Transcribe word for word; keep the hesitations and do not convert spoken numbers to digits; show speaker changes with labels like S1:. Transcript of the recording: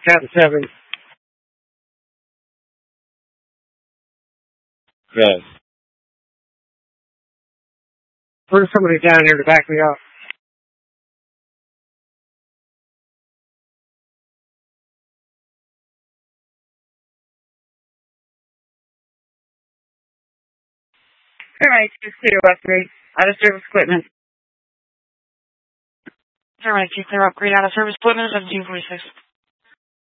S1: Captain seven.
S2: Good.
S1: Bring somebody down here to back me up.
S3: Alright, just clear upgrade. Out of service equipment. Alright, you clear upgrade out of service equipment, seventeen forty-six.